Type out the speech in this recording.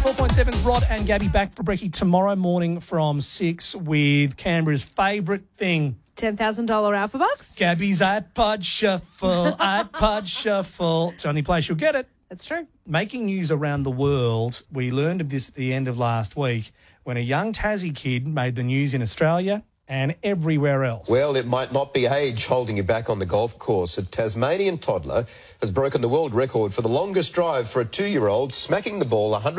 94.7's Rod and Gabby back for brekkie tomorrow morning from 6 with Canberra's favourite thing. $10,000 Alpha Bucks. Gabby's iPod Shuffle, iPod Shuffle. It's the only place you'll get it. That's true. Making news around the world. We learned of this at the end of last week when a young Tassie kid made the news in Australia and everywhere else. Well, it might not be age holding you back on the golf course. A Tasmanian toddler has broken the world record for the longest drive for a 2-year-old, smacking the ball 100